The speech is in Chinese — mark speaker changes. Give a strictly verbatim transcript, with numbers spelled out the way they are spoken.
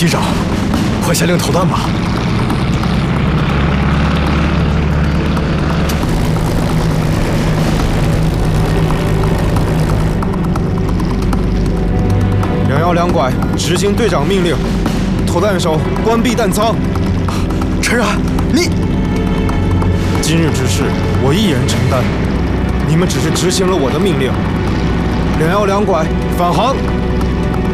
Speaker 1: 机长，快下令投弹吧！
Speaker 2: 两幺两拐，执行队长命令，投弹手关闭弹舱。
Speaker 1: 陈然，你
Speaker 2: 今日之事，我一人承担，你们只是执行了我的命令。两幺两拐，返航。